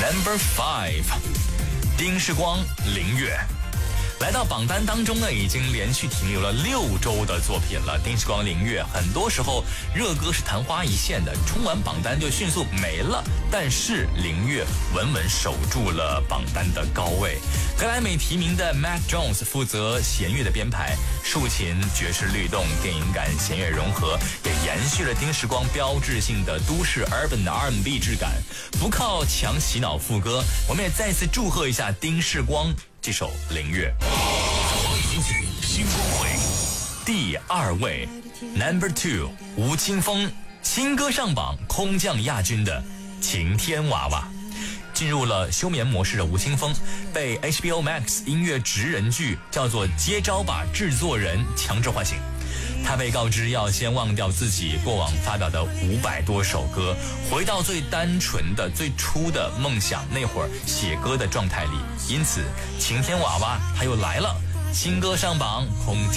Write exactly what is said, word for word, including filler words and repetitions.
Number five， 丁世光凌月。来到榜单当中呢，已经连续停留了六周的作品了。丁世光凌月，很多时候热歌是昙花一现的，冲完榜单就迅速没了。但是凌月稳稳守住了榜单的高位。格莱美提名的 Mac Jones 负责弦乐的编排，竖琴、爵士律动、电影感、弦乐融合，也延续了丁世光标志性的都市 Urban R and B 质感。不靠强洗脑副歌，我们也再次祝贺一下丁世光这首凌月。 华语金曲新光会第二位 Number two， 吴青峰新歌上榜空降亚军的晴天娃娃。进入了休眠模式的吴青峰被 H B O Max 音乐职人剧叫做接招吧制作人强制唤醒。他被告知要先忘掉自己过往发表的五百多首歌，回到最单纯的最初的梦想那会儿写歌的状态里。因此晴天娃娃他又来了，新歌上榜空降